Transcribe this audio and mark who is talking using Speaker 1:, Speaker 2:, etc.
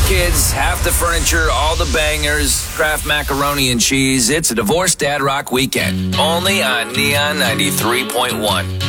Speaker 1: kids, half the furniture, all the bangers, Kraft macaroni and cheese. It's a Divorced Dad Rock weekend. Only on Neon 93.1.